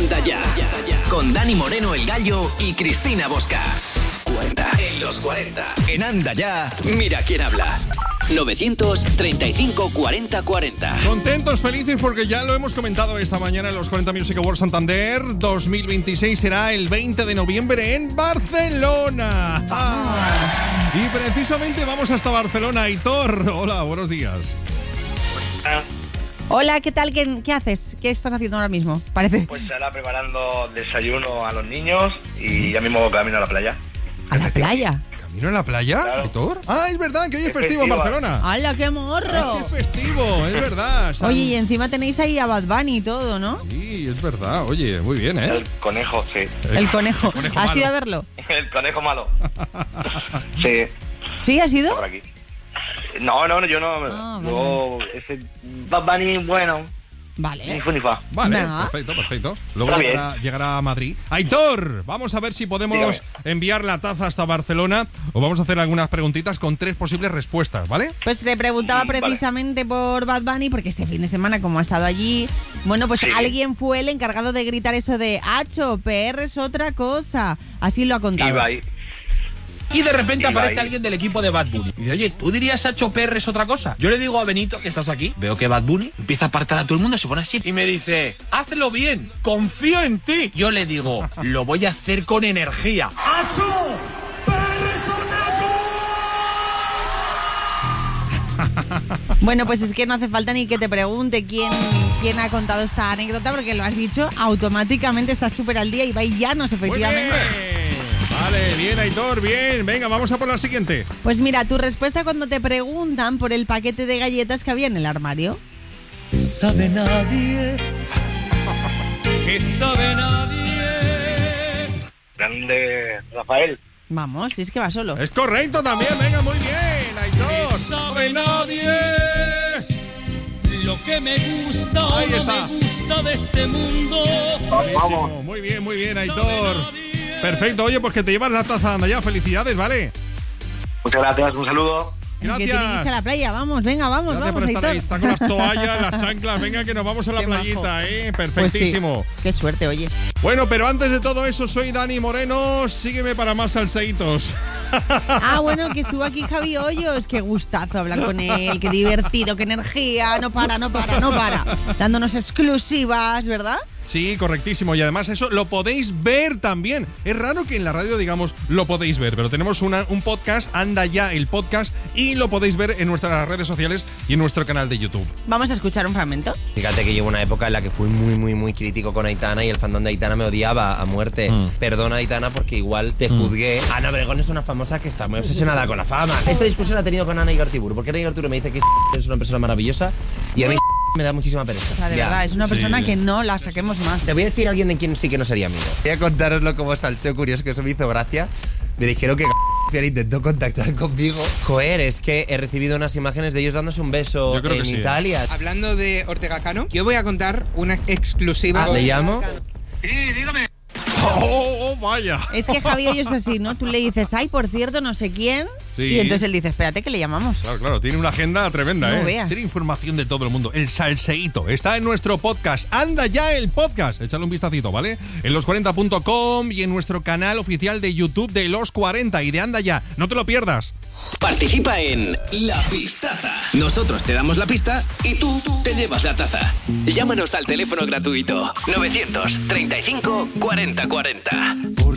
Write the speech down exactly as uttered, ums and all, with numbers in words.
Anda Ya, con Dani Moreno el Gallo y Cristina Bosca. cuarenta en los cuarenta. En Anda Ya, mira quién habla. novecientos treinta y cinco cuarenta cuarenta. Contentos, felices, porque ya lo hemos comentado esta mañana en los cuarenta Music Awards Santander. dos mil veintiséis será el veinte de noviembre en Barcelona. Ah. Y precisamente vamos hasta Barcelona. Aitor, hola, buenos días. Hola, ¿qué tal? ¿Qué, ¿Qué haces? ¿Qué estás haciendo ahora mismo? Parece. Pues ahora preparando desayuno a los niños y ya mismo camino a la playa. ¿A la playa? ¿Camino a la playa, Claro. Aitor? Ah, es verdad que hoy es, Es festivo en festivo. Barcelona. ¡Hala, qué morro! ¡Qué festivo! Es verdad. San- Oye, y encima tenéis ahí a Bad Bunny y todo, ¿no? Sí, es verdad. Oye, muy bien, ¿eh? El conejo, sí. El conejo. conejo ¿Has malo. ido a verlo? El conejo malo. Sí, ¿Sí, has ido? por aquí. No, no, no, yo no. Ah, vale. Luego, ese Bad Bunny, bueno, ni Vale. fu ni fa. Vale, Venga. perfecto, perfecto. Luego Está llegará, llegará a Madrid. Aitor, vamos a ver si podemos Dígame. enviar la taza hasta Barcelona o vamos a hacer algunas preguntitas con tres posibles respuestas, ¿vale? Pues te preguntaba Mm, vale. precisamente por Bad Bunny, porque este fin de semana, como ha estado allí, bueno, pues Sí. alguien fue el encargado de gritar eso de Hacho, P R es otra cosa. Así lo ha contado. Iba ahí. Y de repente Iba aparece ahí. alguien del equipo de Bad Bunny. Y dice, oye, ¿tú dirías Hacho P R es otra cosa? Yo le digo a Benito, que estás aquí, veo que Bad Bunny empieza a apartar a todo el mundo, se pone así y me dice, hazlo bien, confío en ti. Yo le digo, lo voy a hacer con energía. ¡Hacho! ¡P R es otra cosa! Bueno, pues es que no hace falta ni que te pregunte quién, quién ha contado esta anécdota, porque lo has dicho, automáticamente estás súper al día y va y llanos, Muy efectivamente. bien. Vale, bien, Aitor, bien. Venga, vamos a por la siguiente. Pues mira, tu respuesta cuando te preguntan por el paquete de galletas que había en el armario. Sabe nadie, que sabe nadie. Grande Rafael. Vamos, si es que va solo. Es correcto también, venga, muy bien, Aitor. Sabe nadie. Lo que me gusta o Ahí no está. me gusta de este mundo. Buenísimo, muy bien, muy bien, Aitor. Perfecto, oye, pues que te llevas la taza, anda ya, felicidades, ¿vale? Muchas gracias, un saludo. Que tiene que Gracias. irse a la playa, vamos, venga, vamos, Gracias vamos, por estar ahí. Aitor. Está con las toallas, las chanclas. Venga, que nos vamos a la Qué playita, majo. ¿eh? Pues sí. Perfectísimo. Qué suerte, oye. Bueno, pero antes de todo eso, soy Dani Moreno. Sígueme para más salseitos. Ah, bueno, que estuvo aquí Javi Hoyos. Qué gustazo hablar con él, qué divertido, qué energía. No para, no para, no para. Dándonos exclusivas, ¿verdad? Sí, correctísimo. Y además eso lo podéis ver también. Es raro que en la radio digamos lo podéis ver, pero tenemos una, un podcast, Anda Ya el podcast, y lo podéis ver en nuestras redes sociales y en nuestro canal de YouTube. Vamos a escuchar un fragmento. Fíjate que llevo una época en la que fui muy, muy, muy crítico con Aitana y el fandom de Aitana me odiaba a muerte. Mm. Perdona, Aitana, porque igual te juzgué. Ana Obregón es una famosa que está muy obsesionada con la fama. Esta discusión la he tenido con Ana Igartiburu, porque Ana Igartiburu me dice que es una persona maravillosa y a mí me da muchísima pereza. O sea, de Ya. verdad, es una persona Sí. que no la saquemos más. Te voy a decir a alguien de quien sí que no sería amigo. Voy a contároslo como salseo curioso, que eso me hizo gracia. Me dijeron que intentó contactar conmigo. Joder, es que he recibido unas imágenes de ellos dándose un beso Yo creo en que sí, ¿eh? Italia. Hablando de Ortega Cano, yo voy a contar una exclusiva. Ah, ¿le llamo? ¡Oh, oh, oh, vaya! Es que Javi Hoyos es así, ¿no? Tú le dices, ay, por cierto, no sé quién. Sí. Y entonces él dice, espérate que le llamamos. Claro, claro, tiene una agenda tremenda, No ¿eh? veas. Tiene información de todo el mundo. El salseíto está en nuestro podcast. Anda Ya el podcast. Échale un vistacito, ¿vale? En los cuarenta punto com y en nuestro canal oficial de YouTube de Los cuarenta y de Anda Ya. No te lo pierdas. Participa en La Pistaza. Nosotros te damos la pista y tú te llevas la taza. Llámanos al teléfono gratuito novecientos treinta y cinco cuarenta cuarenta.